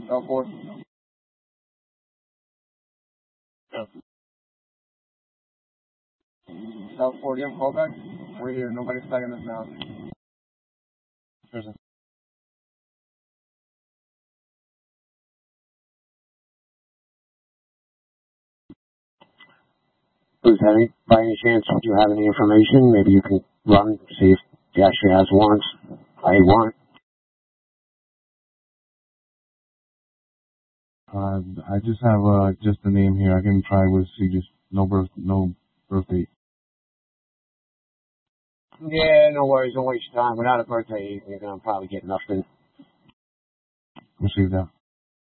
South 4. South 4, do you have a callback? We're here. Nobody's tagging us now. There's a Lieutenant, by any chance, do you have any information? Maybe you can run, see if he actually has warrants. A warrant. I just have just the name here. I can try with see just no birth date. Yeah, no worries. Don't waste time. Without a birthday, you're gonna probably get nothing. Receive that.